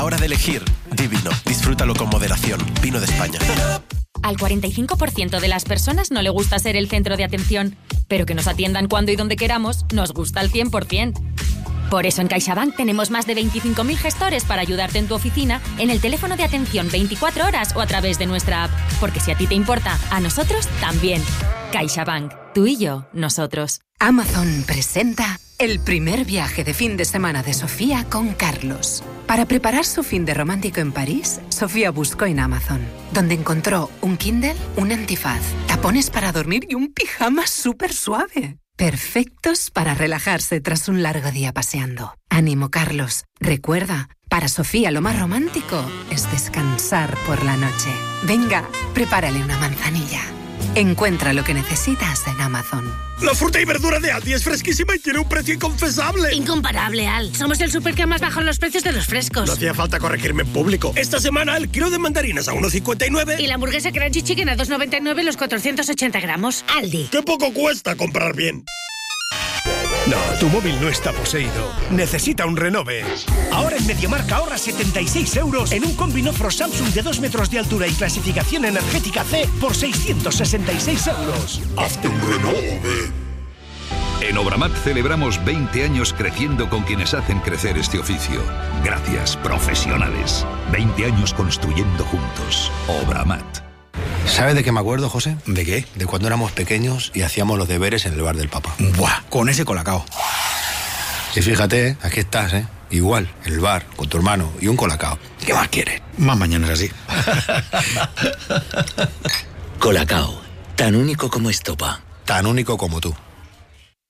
hora de elegir, di vino. Disfrútalo con moderación. Vino de España. Al 45% de las personas no le gusta ser el centro de atención, pero que nos atiendan cuando y donde queramos nos gusta al 100%. Por eso en CaixaBank tenemos más de 25.000 gestores para ayudarte en tu oficina, en el teléfono de atención 24 horas o a través de nuestra app. Porque si a ti te importa, a nosotros también. CaixaBank. Tú y yo, nosotros. Amazon presenta el primer viaje de fin de semana de Sofía con Carlos. Para preparar su fin de romántico en París, Sofía buscó en Amazon, donde encontró un Kindle, un antifaz, tapones para dormir y un pijama súper suave. Perfectos para relajarse tras un largo día paseando. Ánimo, Carlos. Recuerda, para Sofía lo más romántico es descansar por la noche. Venga, prepárale una manzanilla. Encuentra lo que necesitas en Amazon. La fruta y verdura de Aldi es fresquísima y tiene un precio inconfesable. Incomparable, Al. Somos el súper que más bajan los precios de los frescos. No hacía falta corregirme en público. Esta semana el kilo de mandarinas a 1,59. Y la hamburguesa Crunchy Chicken a 2,99 los 480 gramos. Aldi. ¡Qué poco cuesta comprar bien! No, tu móvil no está poseído. Necesita un renove. Ahora en MediaMarkt ahorra 76 euros en un Combinofro Samsung de 2 metros de altura y clasificación energética C por 666 euros. ¡Hazte un renove! En Obramat celebramos 20 años creciendo con quienes hacen crecer este oficio. Gracias, profesionales. 20 años construyendo juntos. Obramat. ¿Sabes de qué me acuerdo, José? ¿De qué? De cuando éramos pequeños y hacíamos los deberes en el bar del Papa. ¡Buah! Con ese colacao. Y fíjate, aquí estás, ¿eh? Igual, en el bar, con tu hermano y un colacao. ¿Qué más quieres? Más mañana es así. Colacao, tan único como estopa. Tan único como tú.